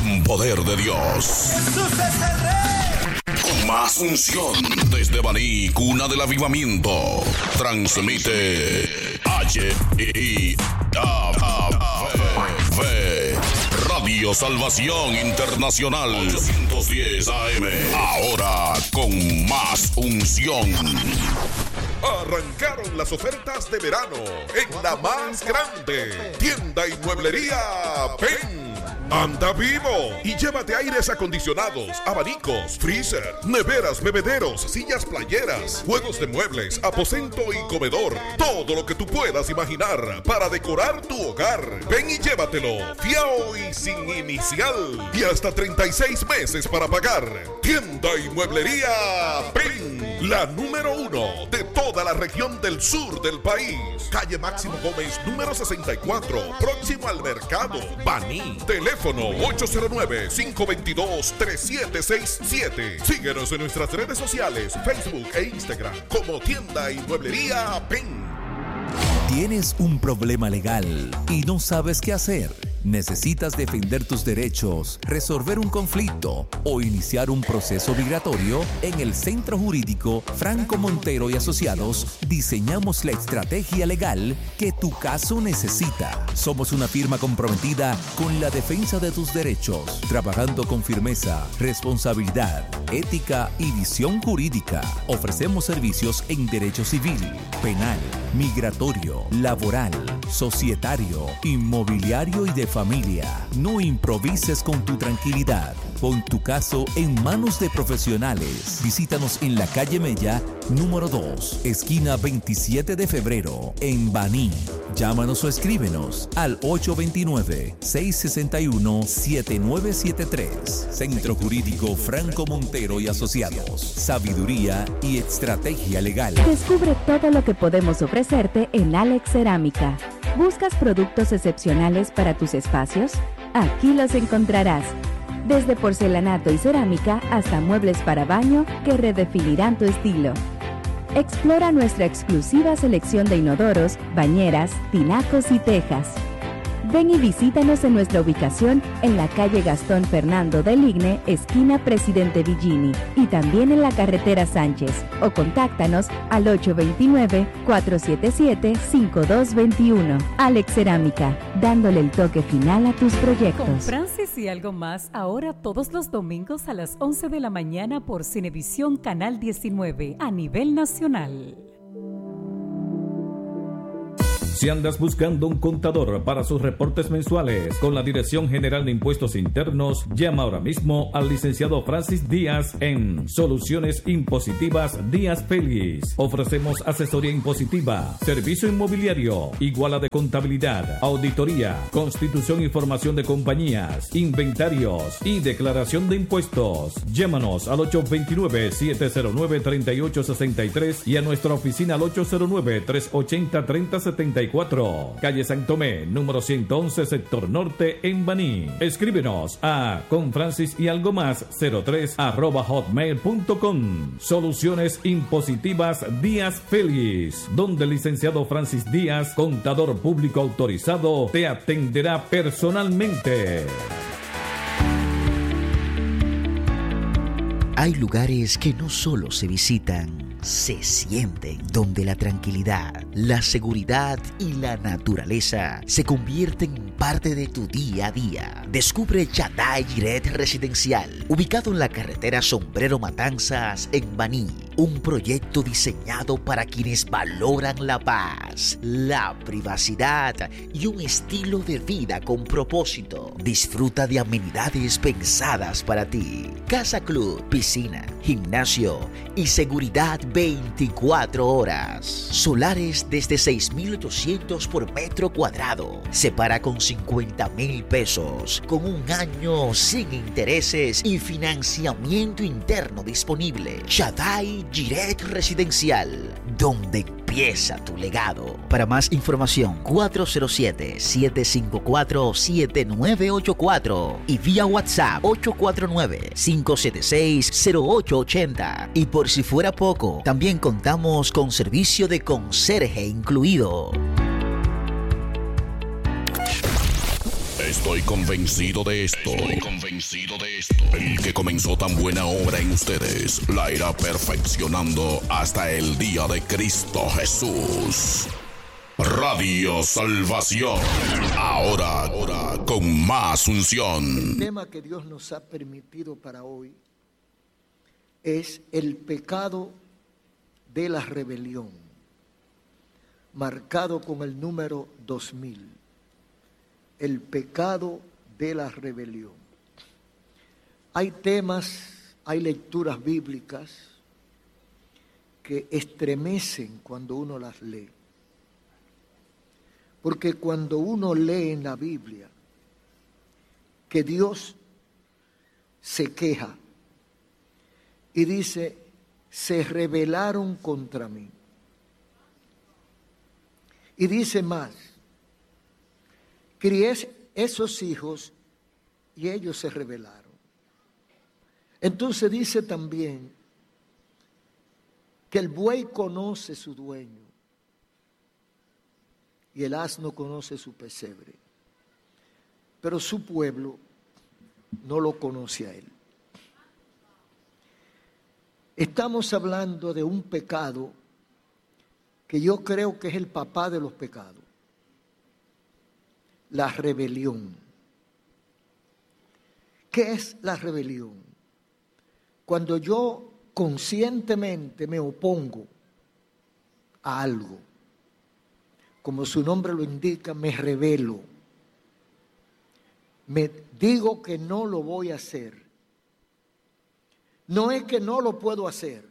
con poder de Dios. Jesús es el Rey. Con más unción desde Baní, cuna del avivamiento. Transmite HIAV Radio Salvación Internacional 810 AM. Ahora con más unción. Arrancaron las ofertas de verano en la más grande tienda y mueblería PEN. Anda vivo y llévate aires acondicionados, abanicos, freezer, neveras, bebederos, sillas playeras, juegos de muebles, aposento y comedor. Todo lo que tú puedas imaginar para decorar tu hogar. Ven y llévatelo, fiao y sin inicial. Y hasta 36 meses para pagar. Tienda y mueblería PEN, la número 1 de toda la región del sur del país. Calle Máximo Gómez, número 64, próximo al mercado, Baní. Teléfono 809-522-3767. Síguenos en nuestras redes sociales, Facebook e Instagram como Tienda y Mueblería PEN. ¿Tienes un problema legal y no sabes qué hacer? ¿Necesitas defender tus derechos, resolver un conflicto o iniciar un proceso migratorio? En el Centro Jurídico Franco Montero y Asociados diseñamos la estrategia legal que tu caso necesita. Somos una firma comprometida con la defensa de tus derechos, trabajando con firmeza, responsabilidad, ética y visión jurídica. Ofrecemos servicios en derecho civil, penal, migratorio, laboral, societario, inmobiliario y de familia. No improvises con tu tranquilidad. Pon tu caso en manos de profesionales. Visítanos en la calle Mella, número 2, esquina 27 de febrero, en Baní. Llámanos o escríbenos al 829-661-7973. Centro Jurídico Franco Montero y Asociados. Sabiduría y estrategia legal. Descubre todo lo que podemos ofrecerte en Alex Cerámica. ¿Buscas productos excepcionales para tus espacios? Aquí los encontrarás. Desde porcelanato y cerámica hasta muebles para baño que redefinirán tu estilo. Explora nuestra exclusiva selección de inodoros, bañeras, tinacos y tejas. Ven y visítanos en nuestra ubicación en la calle Gastón Fernando del Igne, esquina Presidente Villini, y también en la carretera Sánchez, o contáctanos al 829-477-5221. Alex Cerámica, dándole el toque final a tus proyectos. Con Francis y algo más, ahora todos los domingos a las 11 de la mañana por Cinevisión Canal 19 a nivel nacional. Si andas buscando un contador para sus reportes mensuales con la Dirección General de Impuestos Internos, llama ahora mismo al licenciado Francis Díaz en Soluciones Impositivas Díaz Félix. Ofrecemos asesoría impositiva, servicio inmobiliario, iguala de contabilidad, auditoría, constitución y formación de compañías, inventarios y declaración de impuestos. Llámanos al 829-709-3863 y a nuestra oficina al 809-380-3074. Calle San Tomé, número 111, sector norte, en Baní. Escríbenos a confrancisyalgomas03@hotmail.com. Soluciones Impositivas Díaz Félix, donde el licenciado Francis Díaz, contador público autorizado, te atenderá personalmente. Hay lugares que no solo se visitan, se sienten, donde la tranquilidad, la seguridad y la naturaleza se convierten en parte de tu día a día. Descubre Shaddai Jiret Residencial, ubicado en la carretera Sombrero Matanzas en Baní. Un proyecto diseñado para quienes valoran la paz, la privacidad y un estilo de vida con propósito. Disfruta de amenidades pensadas para ti. Casa Club, piscina, gimnasio y seguridad 24 horas. Solares desde 6,800 por metro cuadrado. Se paga con 50,000 pesos, con un año sin intereses y financiamiento interno disponible. Shaddai Jiret Residencial, donde empieza tu legado. Para más información, 407-754-7984 y vía WhatsApp 849-576-0880. Y por si fuera poco, también contamos con servicio de conserje incluido. Estoy convencido de esto. El que comenzó tan buena obra en ustedes la irá perfeccionando hasta el día de Cristo Jesús. Radio Salvación. Ahora con más unción. El tema que Dios nos ha permitido para hoy es el pecado de la rebelión, marcado con el número 2000. El pecado de la rebelión. Hay temas, hay lecturas bíblicas que estremecen cuando uno las lee. Porque cuando uno lee en la Biblia que Dios se queja y dice, se rebelaron contra mí. Y dice más, crié esos hijos y ellos se rebelaron. Entonces dice también que el buey conoce su dueño y el asno conoce su pesebre, pero su pueblo no lo conoce a él. Estamos hablando de un pecado que yo creo que es el papá de los pecados, la rebelión. ¿Qué es la rebelión? Cuando yo conscientemente me opongo a algo, como su nombre lo indica, me rebelo. Me digo que no lo voy a hacer. No es que no lo puedo hacer.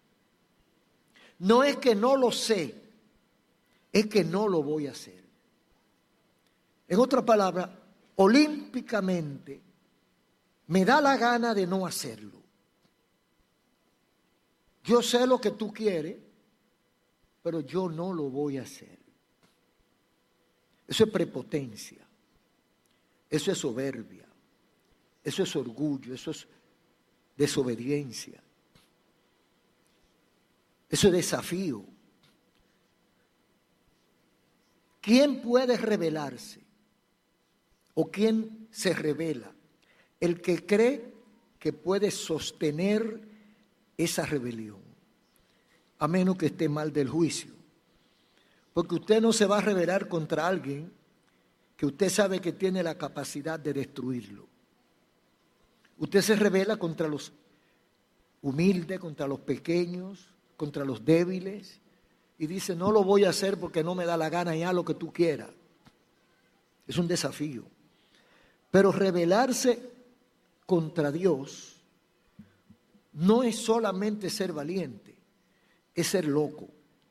No es que no lo sé. Es que no lo voy a hacer. En otras palabras, olímpicamente me da la gana de no hacerlo. Yo sé lo que tú quieres, pero yo no lo voy a hacer. Eso es prepotencia, eso es soberbia, eso es orgullo, eso es desobediencia, eso es desafío. ¿Quién puede rebelarse? ¿O quién se rebela? El que cree que puede sostener esa rebelión, a menos que esté mal del juicio. Porque usted no se va a rebelar contra alguien que usted sabe que tiene la capacidad de destruirlo. Usted se rebela contra los humildes, contra los pequeños, contra los débiles, y dice, no lo voy a hacer porque no me da la gana, ya lo que tú quieras. Es un desafío. Pero rebelarse contra Dios no es solamente ser valiente, es ser loco.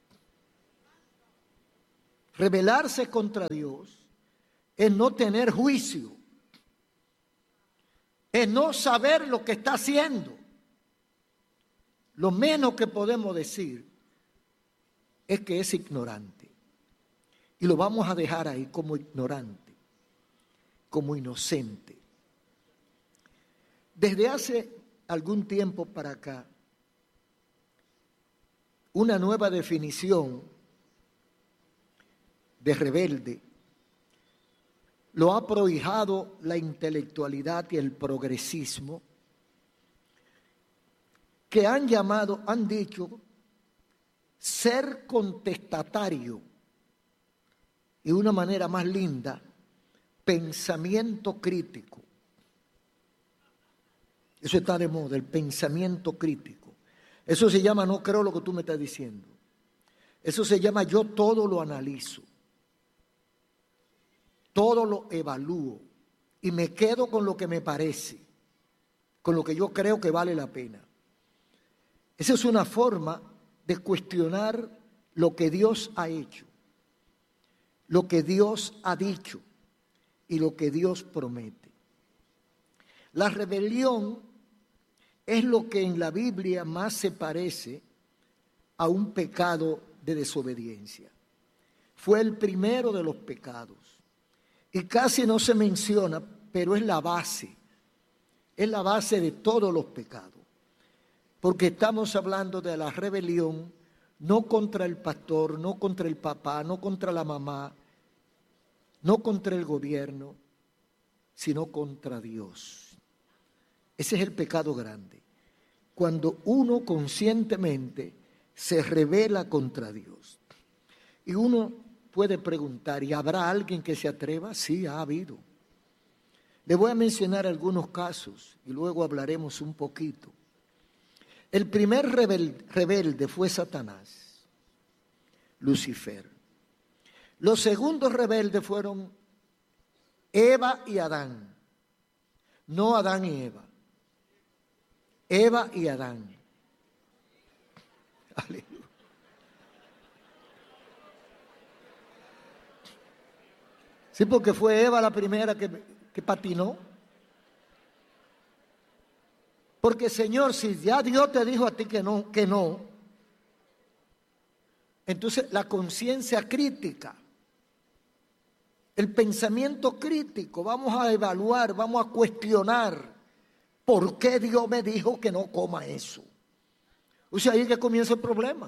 Rebelarse contra Dios es no tener juicio, es no saber lo que está haciendo. Lo menos que podemos decir es que es ignorante. Y lo vamos a dejar ahí como ignorante, como inocente. Desde hace algún tiempo para acá, una nueva definición de rebelde lo ha prohijado la intelectualidad y el progresismo, que han dicho ser contestatario, y de una manera más linda, pensamiento crítico. Eso está de moda, el pensamiento crítico. Eso se llama no creo lo que tú me estás diciendo. Eso se llama yo todo lo analizo. Todo lo evalúo y me quedo con lo que me parece, con lo que yo creo que vale la pena. Esa es una forma de cuestionar lo que Dios ha hecho, lo que Dios ha dicho y lo que Dios promete. La rebelión es lo que en la Biblia más se parece a un pecado de desobediencia. Fue el primero de los pecados. Y casi no se menciona, pero es la base de todos los pecados. Porque estamos hablando de la rebelión, no contra el pastor, no contra el papá, no contra la mamá, no contra el gobierno, sino contra Dios. Ese es el pecado grande. Cuando uno conscientemente se rebela contra Dios. Y uno puede preguntar, ¿y habrá alguien que se atreva? Sí, ha habido. Le voy a mencionar algunos casos y luego hablaremos un poquito. El primer rebelde fue Satanás, Lucifer. Los segundos rebeldes fueron Eva y Adán. No Adán y Eva. Eva y Adán. Aleluya. Sí, porque fue Eva la primera que patinó. Porque, Señor, si ya Dios te dijo a ti que no, entonces la conciencia crítica, el pensamiento crítico, vamos a evaluar, vamos a cuestionar por qué Dios me dijo que no coma eso. O sea, ahí es que comienza el problema.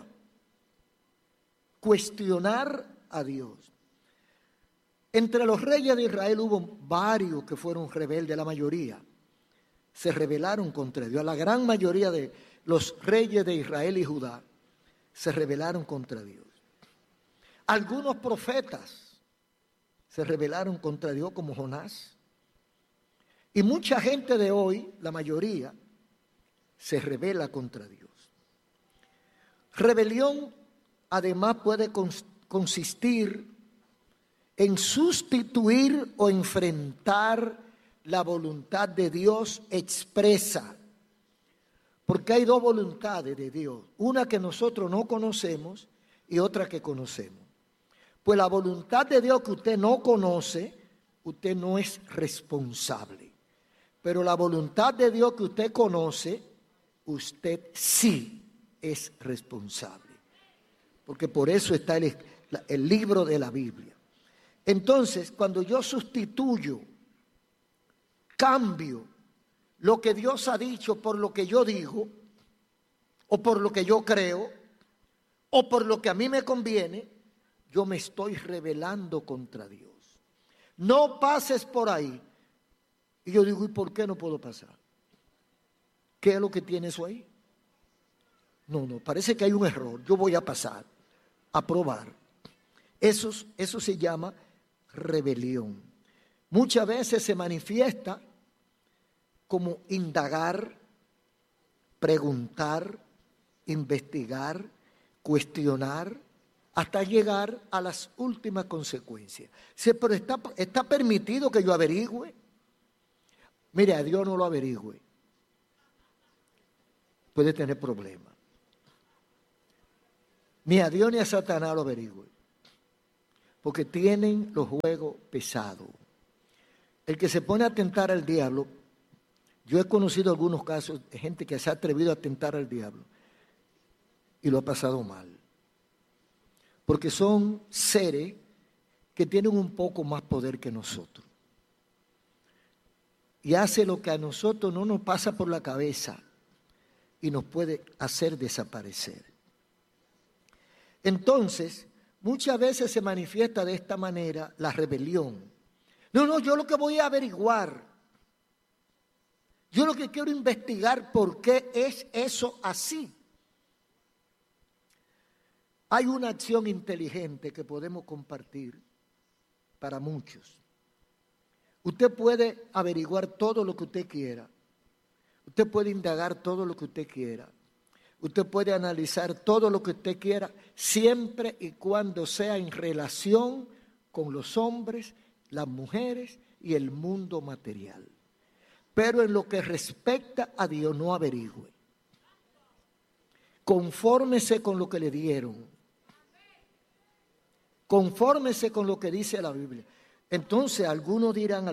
Cuestionar a Dios. Entre los reyes de Israel hubo varios que fueron rebeldes, la mayoría se rebelaron contra Dios. La gran mayoría de los reyes de Israel y Judá se rebelaron contra Dios. Algunos profetas se rebelaron contra Dios, como Jonás. Y mucha gente de hoy, la mayoría, se rebela contra Dios. Rebelión, además, puede consistir en sustituir o enfrentar la voluntad de Dios expresa. Porque hay dos voluntades de Dios, una que nosotros no conocemos y otra que conocemos. Pues la voluntad de Dios que usted no conoce, usted no es responsable. Pero la voluntad de Dios que usted conoce, usted sí es responsable. Porque por eso está el libro de la Biblia. Entonces, cuando yo sustituyo, cambio lo que Dios ha dicho por lo que yo digo, o por lo que yo creo, o por lo que a mí me conviene, yo me estoy rebelando contra Dios. No pases por ahí. Y yo digo, ¿y por qué no puedo pasar? ¿Qué es lo que tiene eso ahí? No, parece que hay un error. Yo voy a pasar, a probar. Eso se llama rebelión. Muchas veces se manifiesta como indagar, preguntar, investigar, cuestionar, hasta llegar a las últimas consecuencias. Sí, pero está permitido que yo averigüe. Mire, a Dios no lo averigüe. Puede tener problemas. Ni a Dios ni a Satanás lo averigüe. Porque tienen los juegos pesados. El que se pone a tentar al diablo, yo he conocido algunos casos de gente que se ha atrevido a tentar al diablo y lo ha pasado mal. Porque son seres que tienen un poco más poder que nosotros. Y hace lo que a nosotros no nos pasa por la cabeza y nos puede hacer desaparecer. Entonces, muchas veces se manifiesta de esta manera la rebelión. No, yo lo que voy a averiguar, yo lo que quiero investigar por qué es eso así. Hay una acción inteligente que podemos compartir para muchos. Usted puede averiguar todo lo que usted quiera. Usted puede indagar todo lo que usted quiera. Usted puede analizar todo lo que usted quiera, siempre y cuando sea en relación con los hombres, las mujeres y el mundo material. Pero en lo que respecta a Dios, no averigüe. Confórmese con lo que le dieron. Confórmese con lo que dice la Biblia. Entonces, algunos dirán,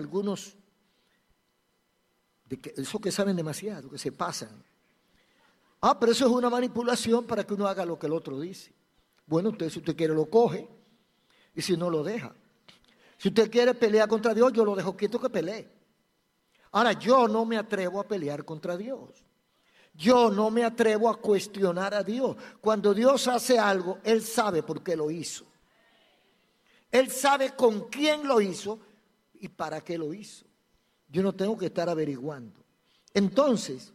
esos que saben demasiado, que se pasan. Pero eso es una manipulación para que uno haga lo que el otro dice. Bueno, usted, si usted quiere, lo coge, y si no, lo deja. Si usted quiere pelear contra Dios, yo lo dejo quieto que pelee. Ahora, yo no me atrevo a pelear contra Dios. Yo no me atrevo a cuestionar a Dios. Cuando Dios hace algo, Él sabe por qué lo hizo. Él sabe con quién lo hizo y para qué lo hizo. Yo no tengo que estar averiguando. Entonces,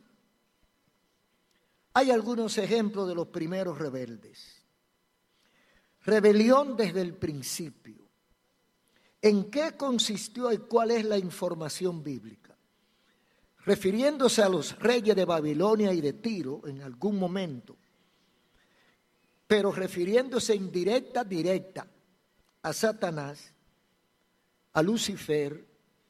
hay algunos ejemplos de los primeros rebeldes. Rebelión desde el principio. ¿En qué consistió y cuál es la información bíblica? Refiriéndose a los reyes de Babilonia y de Tiro en algún momento, pero refiriéndose en directa a Satanás, a Lucifer,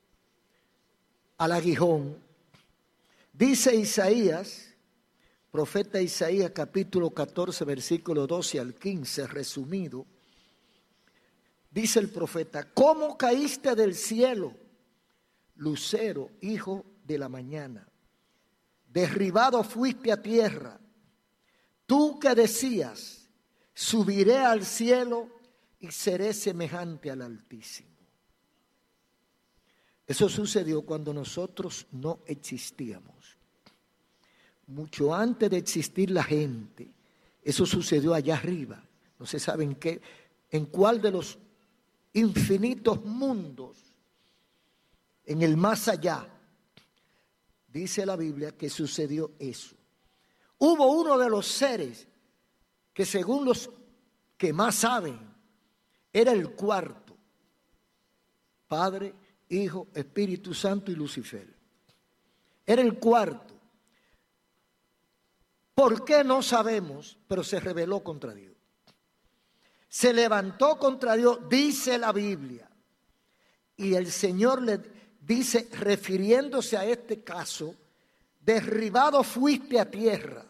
al aguijón. Dice Isaías, profeta Isaías capítulo 14, versículo 12 al 15, resumido, dice el profeta: ¿cómo caíste del cielo, lucero, hijo de la mañana? Derribado fuiste a tierra, tú que decías, subiré al cielo y seré semejante al Altísimo. Eso sucedió cuando nosotros no existíamos. Mucho antes de existir la gente, eso sucedió allá arriba. No se sabe en cuál de los infinitos mundos, en el más allá, dice la Biblia que sucedió eso. Hubo uno de los seres que, según los que más saben, era el cuarto: Padre, Hijo, Espíritu Santo y Lucifer. Era el cuarto. ¿Por qué? No sabemos, pero se rebeló contra Dios. Se levantó contra Dios, dice la Biblia. Y el Señor le dice, refiriéndose a este caso: derribado fuiste a tierra.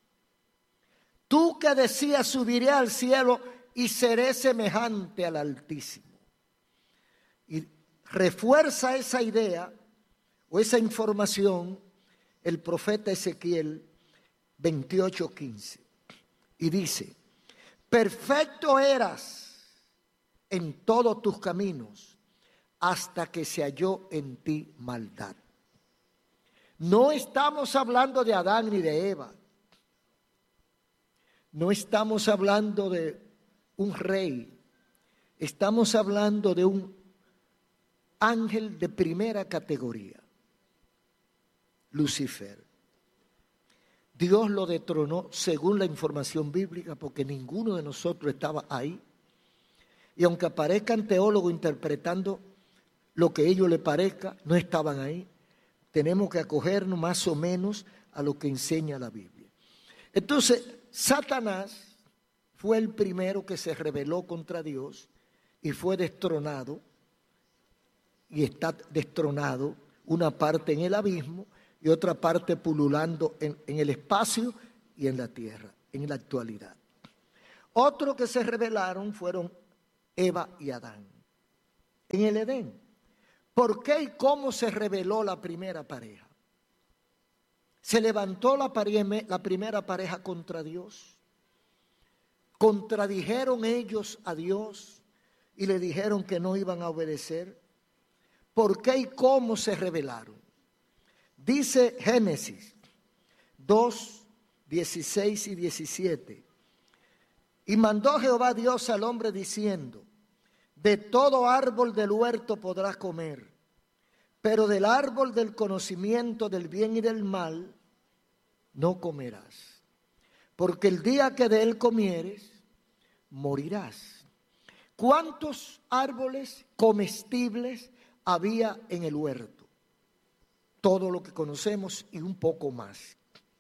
Tú que decías, subiré al cielo y seré semejante al Altísimo. Y refuerza esa idea o esa información el profeta Ezequiel 28:15. Y dice: perfecto eras en todos tus caminos hasta que se halló en ti maldad. No estamos hablando de Adán ni de Eva. No estamos hablando de un rey. Estamos hablando de un ángel de primera categoría, Lucifer. Dios lo detronó según la información bíblica, porque ninguno de nosotros estaba ahí. Y aunque aparezcan teólogos interpretando lo que a ellos les parezca, no estaban ahí. Tenemos que acogernos más o menos a lo que enseña la Biblia. Entonces, Satanás fue el primero que se rebeló contra Dios y fue destronado. Y está destronado, una parte en el abismo y otra parte pululando en el espacio y en la tierra, en la actualidad. Otros que se rebelaron fueron Eva y Adán, en el Edén. ¿Por qué y cómo se rebeló la primera pareja? Se levantó la primera pareja contra Dios. Contradijeron ellos a Dios y le dijeron que no iban a obedecer. ¿Por qué y cómo se rebelaron? Dice Génesis 2, 16 y 17. Y mandó Jehová Dios al hombre diciendo: de todo árbol del huerto podrás comer, pero del árbol del conocimiento del bien y del mal no comerás, porque el día que de él comieres, morirás. ¿Cuántos árboles comestibles había en el huerto? Todo lo que conocemos y un poco más.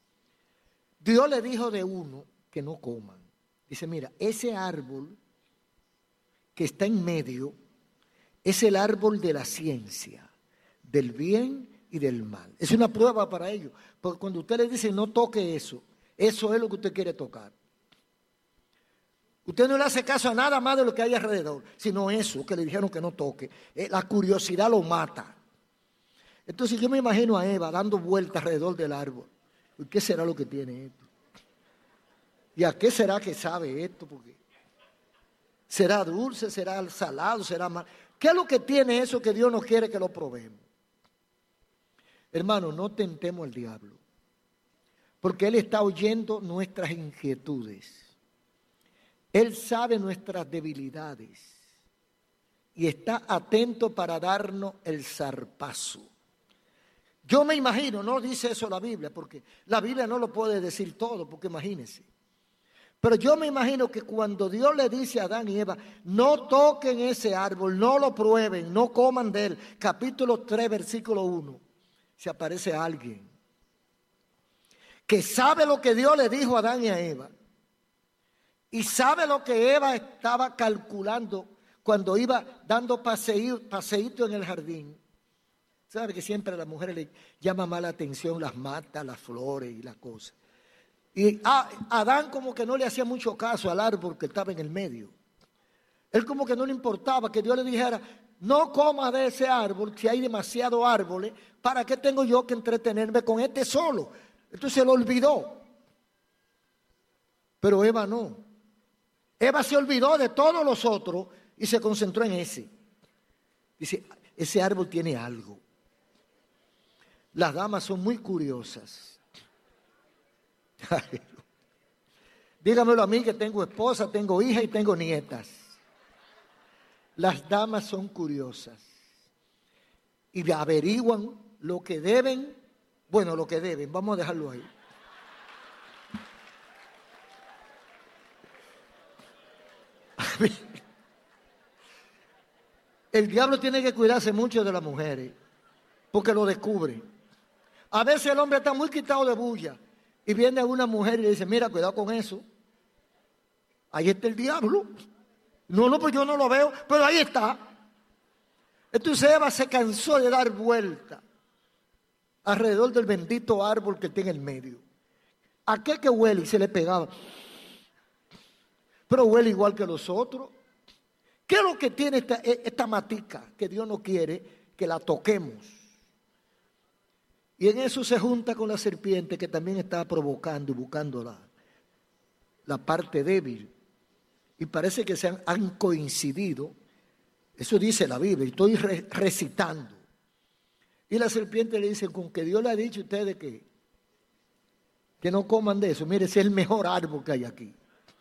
Dios le dijo de uno que no coman. Dice: mira, ese árbol que está en medio es el árbol de la ciencia, del bien y del mal. Es una prueba para ellos, porque cuando usted le dice no toque eso, eso es lo que usted quiere tocar. Usted no le hace caso a nada más de lo que hay alrededor, sino eso que le dijeron que no toque. La curiosidad lo mata. Entonces yo me imagino a Eva dando vueltas alrededor del árbol. ¿Y qué será lo que tiene esto? ¿Y a qué será que sabe esto? Porque ¿será dulce? ¿Será salado? ¿Será mal? ¿Qué es lo que tiene eso que Dios no quiere que lo probemos? Hermano, no tentemos al diablo, porque Él está oyendo nuestras inquietudes. Él sabe nuestras debilidades y está atento para darnos el zarpazo. Yo me imagino, no dice eso la Biblia, porque la Biblia no lo puede decir todo, porque imagínense. Pero yo me imagino que cuando Dios le dice a Adán y Eva, no toquen ese árbol, no lo prueben, no coman de él. Capítulo 3, versículo 1. Se aparece alguien que sabe lo que Dios le dijo a Adán y a Eva. Y sabe lo que Eva estaba calculando cuando iba dando paseíto en el jardín. Sabe que siempre a las mujeres le llama más la atención las matas, las flores y las cosas. Y Adán como que no le hacía mucho caso al árbol que estaba en el medio. Él como que no le importaba que Dios le dijera, no coma de ese árbol si hay demasiados árboles, ¿para qué tengo yo que entretenerme con este solo? Entonces se lo olvidó. Pero Eva no. Eva se olvidó de todos los otros y se concentró en ese. Dice, ese árbol tiene algo. Las damas son muy curiosas. Dígamelo a mí que tengo esposa, tengo hija y tengo nietas. Las damas son curiosas y averiguan lo que deben, bueno, lo que deben, vamos a dejarlo ahí. El diablo tiene que cuidarse mucho de las mujeres porque lo descubre. A veces el hombre está muy quitado de bulla y viene una mujer y le dice, mira, cuidado con eso. Ahí está el diablo. No, pues yo no lo veo, pero ahí está. Entonces Eva se cansó de dar vuelta alrededor del bendito árbol que está en el medio. Aquel que huele y se le pegaba. Pero huele igual que los otros. ¿Qué es lo que tiene esta matica que Dios no quiere que la toquemos? Y en eso se junta con la serpiente que también está provocando y buscando la parte débil. Y parece que han coincidido. Eso dice la Biblia, y estoy recitando. Y la serpiente le dice, con que Dios le ha dicho a ustedes que no coman de eso. Mire, ese es el mejor árbol que hay aquí.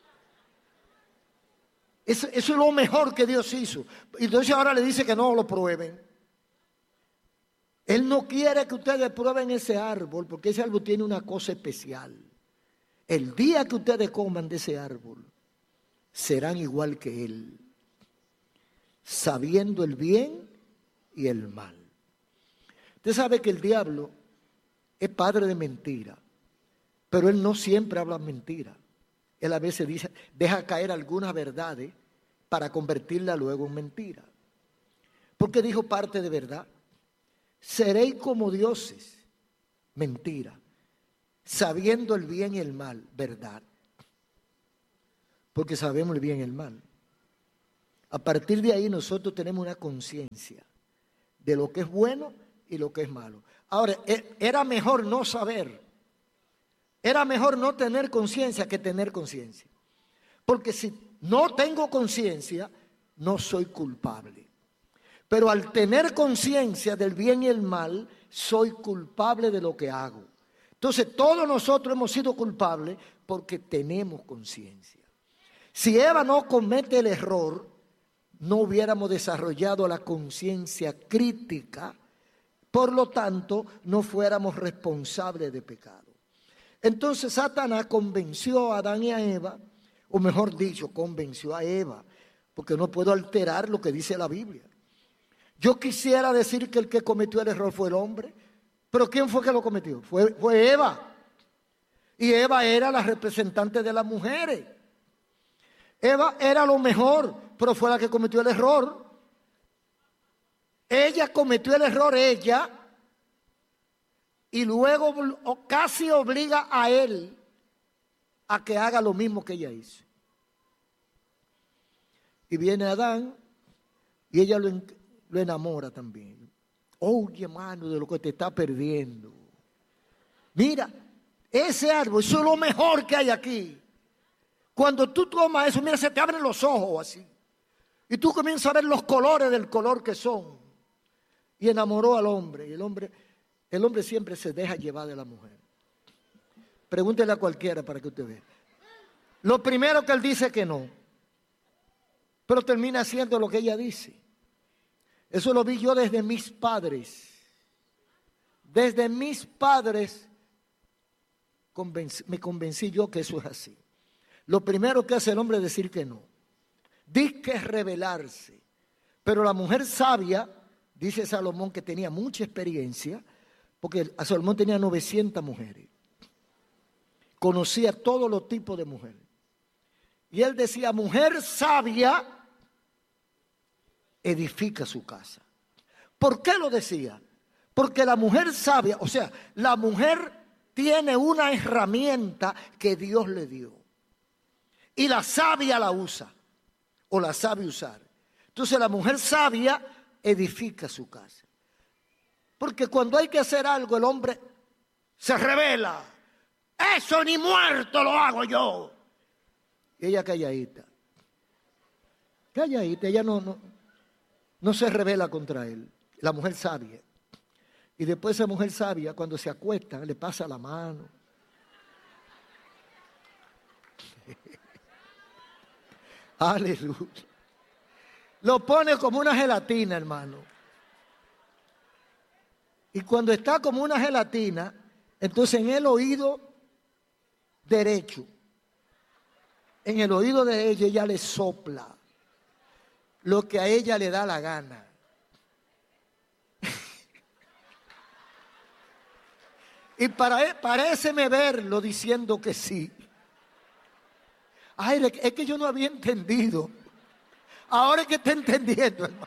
Eso es lo mejor que Dios hizo. Y entonces ahora le dice que no lo prueben. Él no quiere que ustedes prueben ese árbol, porque ese árbol tiene una cosa especial. El día que ustedes coman de ese árbol, serán igual que Él, sabiendo el bien y el mal. Usted sabe que el diablo es padre de mentira, pero él no siempre habla mentira. Él a veces deja caer algunas verdades para convertirla luego en mentira. Porque dijo parte de verdad. Seréis como dioses, mentira, sabiendo el bien y el mal, verdad. Porque sabemos el bien y el mal. A partir de ahí nosotros tenemos una conciencia de lo que es bueno y lo que es malo. Ahora, era mejor no saber, era mejor no tener conciencia que tener conciencia. Porque si no tengo conciencia, no soy culpable. Pero al tener conciencia del bien y el mal, soy culpable de lo que hago. Entonces todos nosotros hemos sido culpables porque tenemos conciencia. Si Eva no comete el error, no hubiéramos desarrollado la conciencia crítica, por lo tanto no fuéramos responsables de pecado. Entonces Satanás convenció a Adán y a Eva, o mejor dicho, convenció a Eva, porque no puedo alterar lo que dice la Biblia. Yo quisiera decir que el que cometió el error fue el hombre, pero ¿quién fue que lo cometió? Fue Eva. Y Eva era la representante de las mujeres. Eva era lo mejor, pero fue la que cometió el error. Ella cometió el error, y luego casi obliga a él a que haga lo mismo que ella hizo. Y viene Adán y ella lo enamora también. Oye, hermano, de lo que te está perdiendo. Mira, ese árbol, eso es lo mejor que hay aquí. Cuando tú tomas eso, mira, se te abren los ojos así. Y tú comienzas a ver los colores del color que son. Y enamoró al hombre. Y el hombre siempre se deja llevar de la mujer. Pregúntele a cualquiera para que usted vea. Lo primero que él dice que no. Pero termina haciendo lo que ella dice. Eso lo vi yo desde mis padres. Desde mis padres me convencí yo que eso es así. Lo primero que hace el hombre es decir que no. Dice que es rebelarse. Pero la mujer sabia, dice Salomón, que tenía mucha experiencia, porque a Salomón tenía 900 mujeres. Conocía todos los tipos de mujeres. Y él decía, mujer sabia edifica su casa. ¿Por qué lo decía? Porque la mujer sabia, o sea, la mujer tiene una herramienta que Dios le dio. Y la sabia la usa, o la sabe usar. Entonces la mujer sabia edifica su casa. Porque cuando hay que hacer algo, el hombre se rebela. Eso ni muerto lo hago yo. Y ella calladita. Calladita, ella no se rebela contra él. La mujer sabia. Y después esa mujer sabia, cuando se acuesta, le pasa la mano. Aleluya. Lo pone como una gelatina, hermano. Y cuando está como una gelatina, entonces en el oído derecho, en el oído de ella le sopla lo que a ella le da la gana. Y paréceme verlo diciendo que sí. Ay, es que yo no había entendido. Ahora es que está entendiendo, hermano.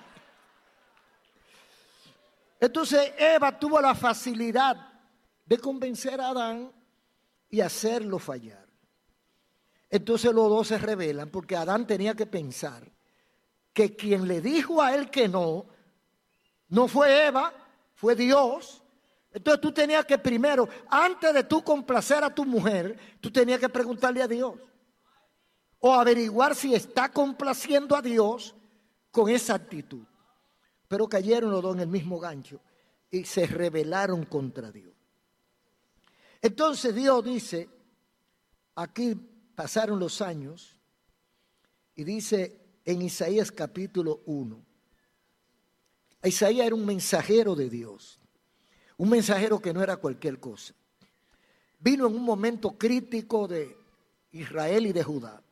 Entonces Eva tuvo la facilidad de convencer a Adán y hacerlo fallar. Entonces los dos se rebelan porque Adán tenía que pensar que quien le dijo a él que no fue Eva, fue Dios. Entonces tú tenías que primero, antes de tú complacer a tu mujer, tú tenías que preguntarle a Dios. O averiguar si está complaciendo a Dios con esa actitud. Pero cayeron los dos en el mismo gancho y se rebelaron contra Dios. Entonces Dios dice, aquí pasaron los años, y dice en Isaías capítulo 1, Isaías era un mensajero de Dios, un mensajero que no era cualquier cosa. Vino en un momento crítico de Israel y de Judá.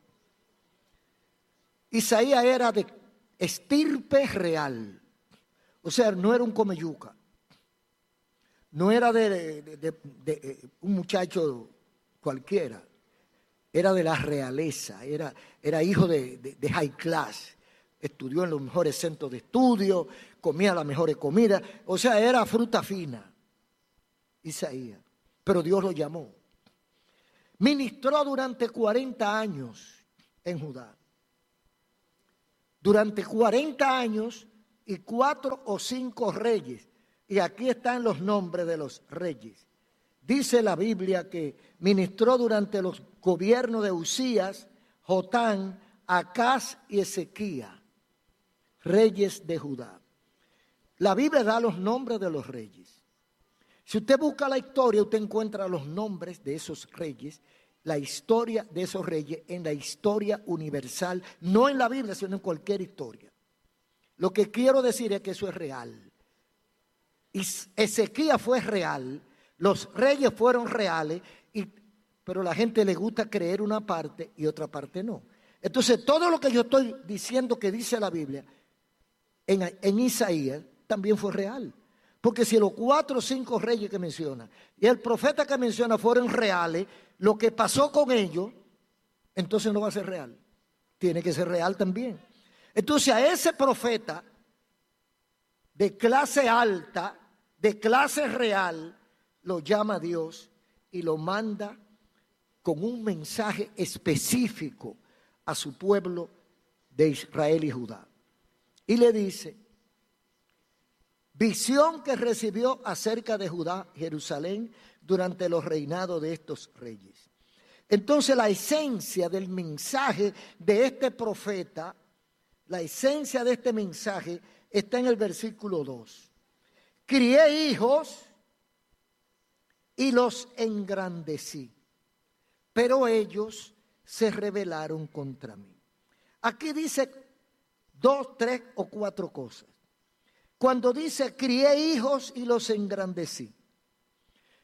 Isaías era de estirpe real, o sea, no era un comeyuca, no era de un muchacho cualquiera, era de la realeza, era hijo de high class, estudió en los mejores centros de estudio, comía las mejores comidas, o sea, era fruta fina, Isaías, pero Dios lo llamó. Ministró durante 40 años en Judá. Durante 40 años y 4 o 5 reyes. Y aquí están los nombres de los reyes. Dice la Biblia que ministró durante los gobiernos de Usías, Jotán, Acaz y Ezequías, reyes de Judá. La Biblia da los nombres de los reyes. Si usted busca la historia, usted encuentra los nombres de esos reyes, la historia de esos reyes en la historia universal, no en la Biblia, sino en cualquier historia. Lo que quiero decir es que eso es real. Y Ezequías fue real, los reyes fueron reales, pero a la gente le gusta creer una parte y otra parte no. Entonces todo lo que yo estoy diciendo que dice la Biblia en Isaías también fue real. Porque si los 4 o 5 reyes que menciona y el profeta que menciona fueron reales, lo que pasó con ellos, entonces no va a ser real. Tiene que ser real también. Entonces a ese profeta de clase alta, de clase real, lo llama Dios y lo manda con un mensaje específico a su pueblo de Israel y Judá. Y le dice, visión que recibió acerca de Judá, Jerusalén, durante los reinados de estos reyes. Entonces la esencia del mensaje de este profeta, la esencia de este mensaje está en el versículo 2. Crié hijos y los engrandecí, pero ellos se rebelaron contra mí. Aquí dice 2, 3 o 4 cosas. Cuando dice crié hijos y los engrandecí,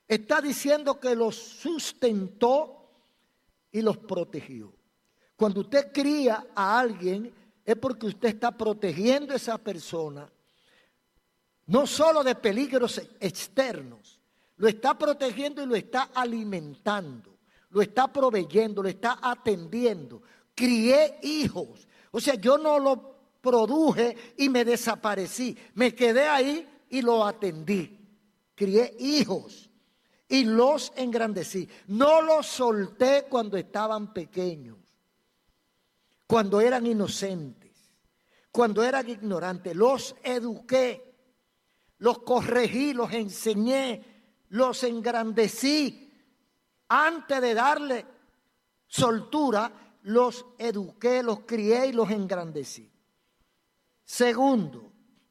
está diciendo que los sustentó y los protegió. Cuando usted cría a alguien, es porque usted está protegiendo a esa persona, no solo de peligros externos, lo está protegiendo y lo está alimentando, lo está proveyendo, lo está atendiendo. Crié hijos, o sea, yo no lo produje y me desaparecí, me quedé ahí y lo atendí. Crié hijos y los engrandecí. No los solté cuando estaban pequeños, cuando eran inocentes, cuando eran ignorantes. Los eduqué, los corregí, los enseñé, los engrandecí. Antes de darle soltura, los eduqué, los crié y los engrandecí. Segundo,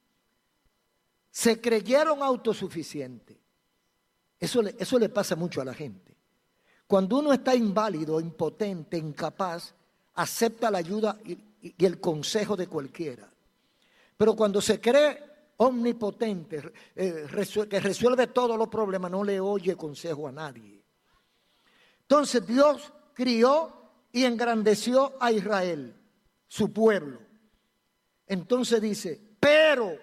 se creyeron autosuficientes. Eso le pasa mucho a la gente. Cuando uno está inválido, impotente, incapaz, acepta la ayuda y el consejo de cualquiera. Pero cuando se cree omnipotente, que resuelve todos los problemas, no le oye consejo a nadie. Entonces Dios crió y engrandeció a Israel, su pueblo. Entonces dice, pero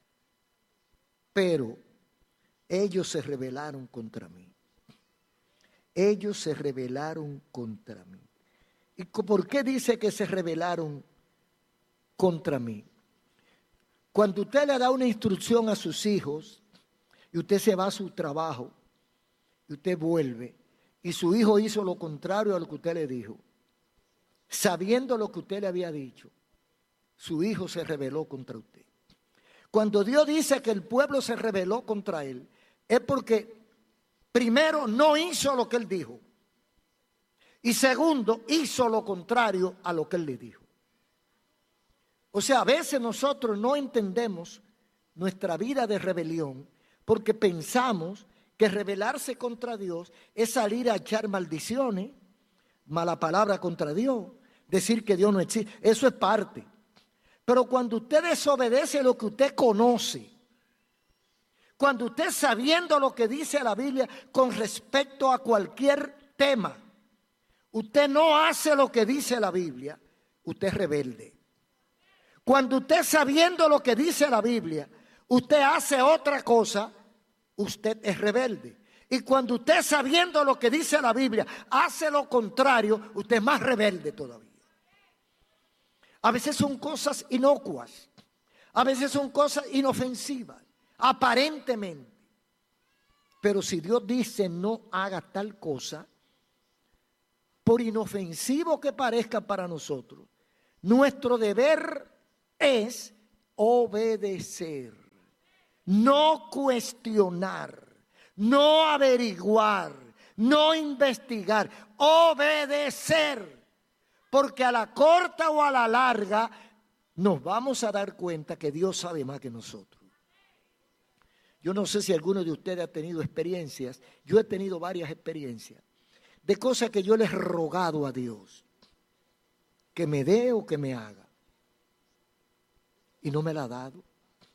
ellos se rebelaron contra mí. Ellos se rebelaron contra mí. ¿Y por qué dice que se rebelaron contra mí? Cuando usted le da una instrucción a sus hijos y usted se va a su trabajo y usted vuelve y su hijo hizo lo contrario a lo que usted le dijo, sabiendo lo que usted le había dicho, su hijo se rebeló contra usted. Cuando Dios dice que el pueblo se rebeló contra él, es porque primero no hizo lo que él dijo y segundo hizo lo contrario a lo que él le dijo. O sea, a veces nosotros no entendemos nuestra vida de rebelión porque pensamos que rebelarse contra Dios es salir a echar maldiciones, mala palabra contra Dios, decir que Dios no existe. Eso es parte. Pero cuando usted desobedece lo que usted conoce, cuando usted sabiendo lo que dice la Biblia con respecto a cualquier tema, usted no hace lo que dice la Biblia, usted es rebelde. Cuando usted sabiendo lo que dice la Biblia, usted hace otra cosa, usted es rebelde. Y cuando usted sabiendo lo que dice la Biblia, hace lo contrario, usted es más rebelde todavía. A veces son cosas inocuas, a veces son cosas inofensivas, aparentemente. Pero si Dios dice no haga tal cosa, por inofensivo que parezca para nosotros, nuestro deber es obedecer, no cuestionar, no averiguar, no investigar, obedecer. Porque a la corta o a la larga nos vamos a dar cuenta que Dios sabe más que nosotros. Yo no sé si alguno de ustedes ha tenido experiencias, yo he tenido varias experiencias, de cosas que yo les he rogado a Dios, que me dé o que me haga. Y no me la ha dado.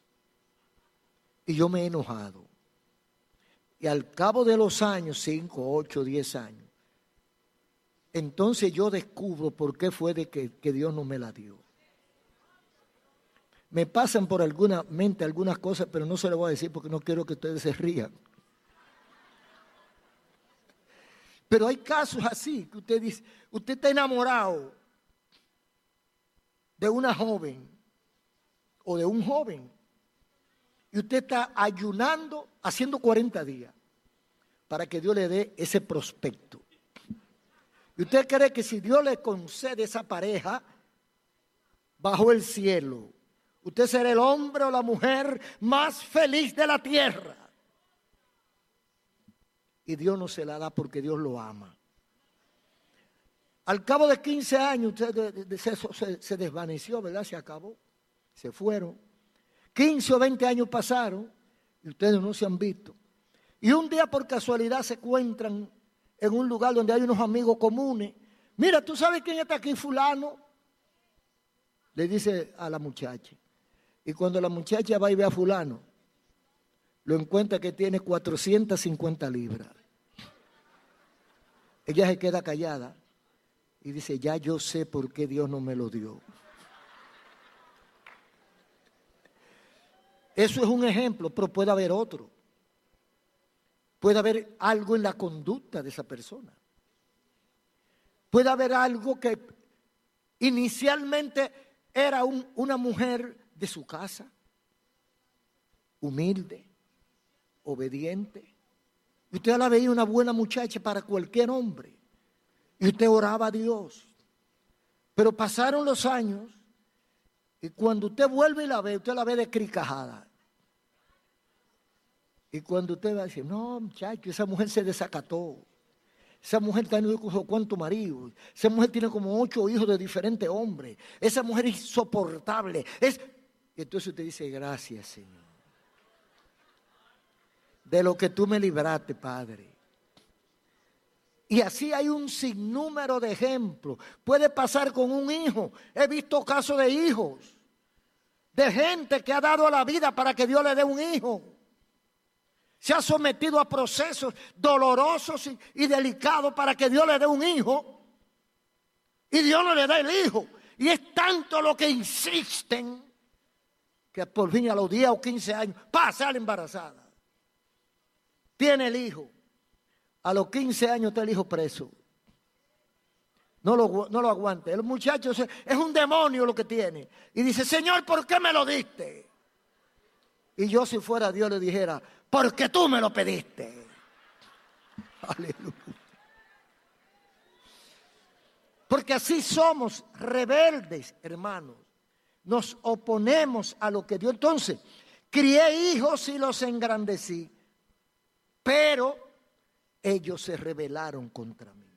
Y yo me he enojado. Y al cabo de los años, 5, 8, 10 años, entonces yo descubro por qué fue de que Dios no me la dio. Me pasan por alguna mente algunas cosas, pero no se las voy a decir porque no quiero que ustedes se rían. Pero hay casos así, que usted dice, usted está enamorado de una joven o de un joven y usted está ayunando, haciendo 40 días para que Dios le dé ese prospecto. Y usted cree que si Dios le concede esa pareja bajo el cielo, usted será el hombre o la mujer más feliz de la tierra. Y Dios no se la da porque Dios lo ama. Al cabo de 15 años usted se desvaneció, ¿verdad? Se acabó, se fueron. 15 o 20 años pasaron y ustedes no se han visto. Y un día por casualidad se encuentran en un lugar donde hay unos amigos comunes. Mira, ¿tú sabes quién está aquí? Fulano. Le dice a la muchacha. Y cuando la muchacha va y ve a fulano, lo encuentra que tiene 450 libras. Ella se queda callada y dice, ya yo sé por qué Dios no me lo dio. Eso es un ejemplo, pero puede haber otro. Puede haber algo en la conducta de esa persona. Puede haber algo que inicialmente era una mujer de su casa, humilde, obediente. Y usted la veía una buena muchacha para cualquier hombre. Y usted oraba a Dios. Pero pasaron los años y cuando usted vuelve y la ve, usted la ve descricajada. Y cuando usted va a decir, no, muchacho, esa mujer se desacató. Esa mujer tiene cuántos maridos. Esa mujer tiene como 8 hijos de diferentes hombres. Esa mujer es insoportable. Y entonces usted dice, gracias, Señor. De lo que tú me libraste, Padre. Y así hay un sinnúmero de ejemplos. Puede pasar con un hijo. He visto casos de hijos. De gente que ha dado la vida para que Dios le dé un hijo. Se ha sometido a procesos dolorosos y delicados para que Dios le dé un hijo. Y Dios no le da el hijo. Y es tanto lo que insisten que por fin a los 10 o 15 años, sale embarazada. Tiene el hijo. A los 15 años está el hijo preso. No lo aguante. El muchacho es un demonio lo que tiene. Y dice, Señor, ¿por qué me lo diste? Y yo si fuera Dios le dijera, porque tú me lo pediste. Aleluya. Porque así somos rebeldes, hermanos. Nos oponemos a lo que Dios. Entonces, crié hijos y los engrandecí, pero ellos se rebelaron contra mí.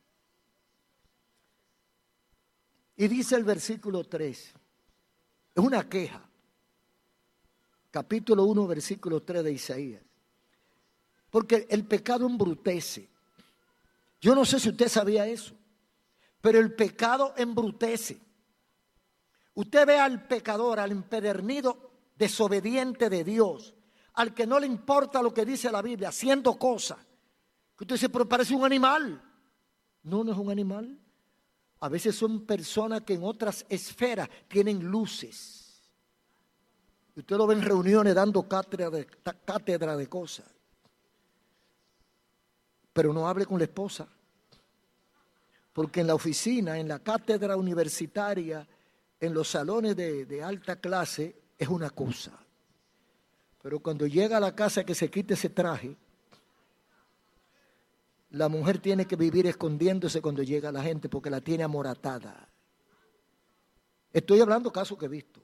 Y dice el versículo 3, es una queja. Capítulo 1, versículo 3 de Isaías. Porque el pecado embrutece. Yo no sé si usted sabía eso, pero el pecado embrutece. Usted ve al pecador, al empedernido, desobediente de Dios, al que no le importa lo que dice la Biblia, haciendo cosas, que usted dice, pero parece un animal. No, no es un animal. A veces son personas que en otras esferas tienen luces. Usted lo ve en reuniones dando cátedra de cosas. Pero no hable con la esposa. Porque en la oficina, en la cátedra universitaria, en los salones de alta clase, es una cosa. Pero cuando llega a la casa que se quite ese traje, la mujer tiene que vivir escondiéndose cuando llega la gente porque la tiene amoratada. Estoy hablando casos que he visto.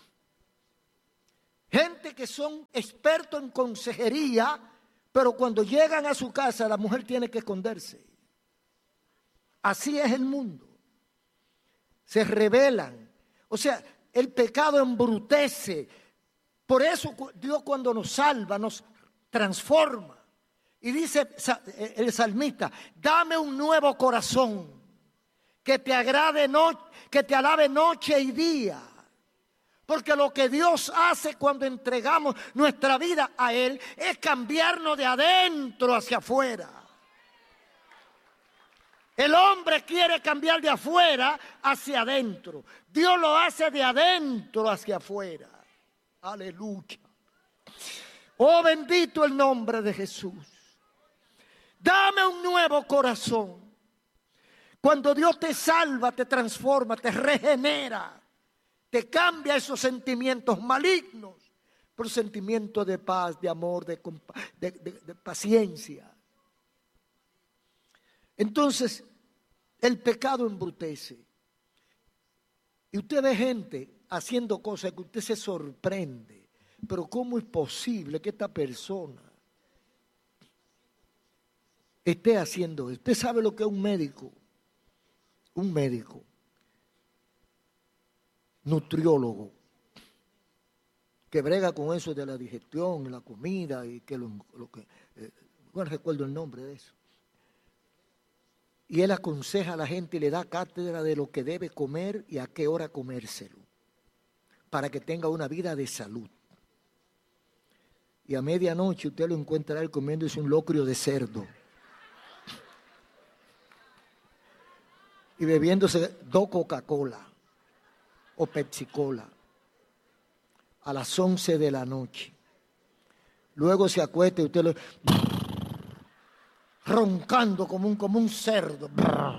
Gente que son expertos en consejería, pero cuando llegan a su casa la mujer tiene que esconderse. Así es el mundo. Se rebelan. O sea, el pecado embrutece. Por eso Dios cuando nos salva, nos transforma. Y dice el salmista, dame un nuevo corazón que te agrade, que te alabe noche y día. Porque lo que Dios hace cuando entregamos nuestra vida a Él es cambiarnos de adentro hacia afuera. El hombre quiere cambiar de afuera hacia adentro. Dios lo hace de adentro hacia afuera. Aleluya. Oh, bendito el nombre de Jesús. Dame un nuevo corazón. Cuando Dios te salva, te transforma, te regenera, te cambia esos sentimientos malignos por sentimientos de paz, de amor, de paciencia. Entonces, el pecado embrutece. Y usted ve gente haciendo cosas que usted se sorprende. Pero ¿cómo es posible que esta persona esté haciendo esto? Usted sabe lo que es un médico. Un médico. Nutriólogo. Que brega con eso de la digestión, la comida y que bueno, recuerdo el nombre de eso. Y él aconseja a la gente y le da cátedra de lo que debe comer y a qué hora comérselo, para que tenga una vida de salud. y a medianoche usted lo encuentra él comiéndose un locrio de cerdo y bebiéndose 2 Coca-Cola o Pepsi-Cola a las 11 de la noche. Luego se acuesta y usted lo roncando como un cerdo.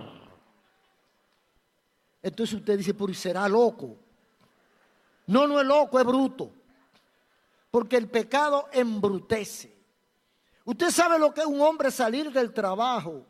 Entonces usted dice, pero será loco. No, no es loco, es bruto. Porque el pecado embrutece. Usted sabe lo que es un hombre salir del trabajo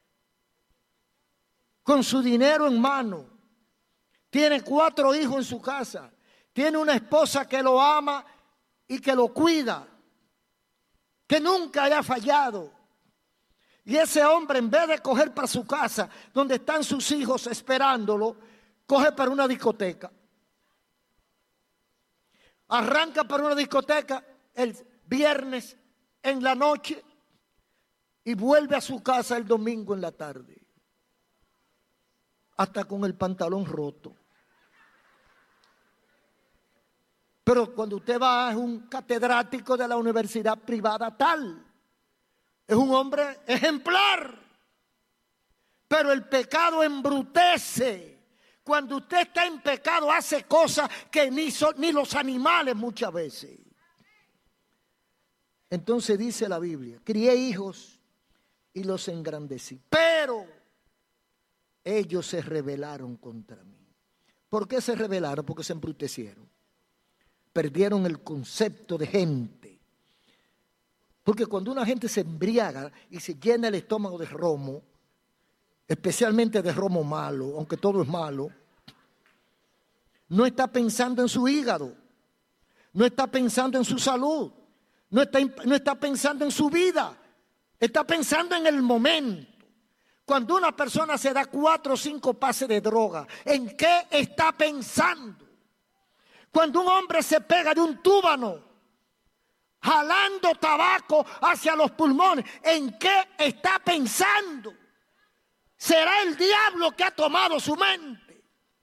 con su dinero en mano. Tiene 4 hijos en su casa. Tiene una esposa que lo ama y que lo cuida. Que nunca haya fallado. Y ese hombre, en vez de coger para su casa, donde están sus hijos esperándolo, coge para una discoteca. Arranca para una discoteca el viernes en la noche y vuelve a su casa el domingo en la tarde. Hasta con el pantalón roto. Pero cuando usted va, es un catedrático de la universidad privada tal. Es un hombre ejemplar. Pero el pecado embrutece. Cuando usted está en pecado hace cosas que ni los animales muchas veces. Entonces dice la Biblia, crié hijos y los engrandecí. Pero ellos se rebelaron contra mí. ¿Por qué se rebelaron? Porque se embrutecieron. Perdieron el concepto de gente. Porque cuando una gente se embriaga y se llena el estómago de romo, especialmente de romo malo, aunque todo es malo, no está pensando en su hígado, no está pensando en su salud, no está pensando en su vida, está pensando en el momento. Cuando una persona se da 4 o 5 pases de droga, ¿en qué está pensando? Cuando un hombre se pega de un túbano, jalando tabaco hacia los pulmones, ¿en qué está pensando? Será el diablo que ha tomado su mente.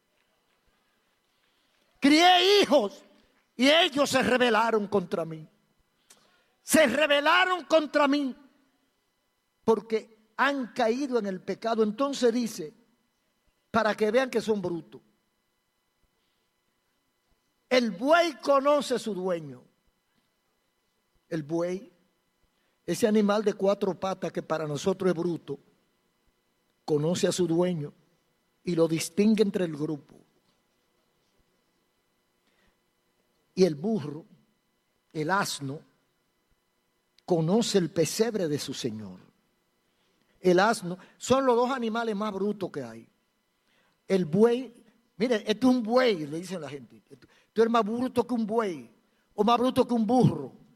Crié hijos y ellos se rebelaron contra mí. Se rebelaron contra mí porque han caído en el pecado. Entonces dice, para que vean que son brutos. El buey conoce a su dueño. El buey, ese animal de 4 patas que para nosotros es bruto, conoce a su dueño y lo distingue entre el grupo. Y el burro, el asno, conoce el pesebre de su señor. El asno son los 2 animales más brutos que hay. El buey, mire, esto es un buey, le dicen la gente. Tú eres más bruto que un buey o más bruto que un burro.